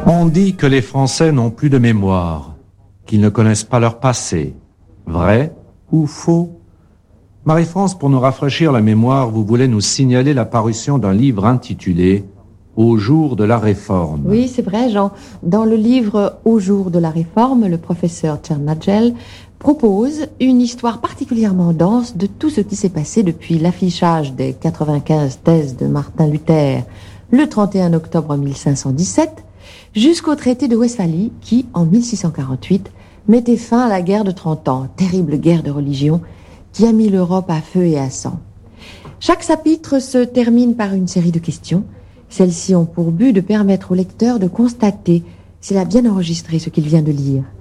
On dit que les Français n'ont plus de mémoire, qu'ils ne connaissent pas leur passé. Vrai ou faux? Marie-France, pour nous rafraîchir la mémoire, vous voulez nous signaler la parution d'un livre intitulé « Au jour de la Réforme ». Oui, c'est vrai, Jean. Dans le livre « Au jour de la Réforme », le professeur Tchernadjel propose une histoire particulièrement dense de tout ce qui s'est passé depuis l'affichage des 95 thèses de Martin Luther le 31 octobre 1517 jusqu'au traité de Westphalie qui, en 1648, mettait fin à la guerre de 30 ans, terrible guerre de religion qui a mis l'Europe à feu et à sang. Chaque chapitre se termine par une série de questions. Celles-ci ont pour but de permettre au lecteur de constater s'il a bien enregistré ce qu'il vient de lire.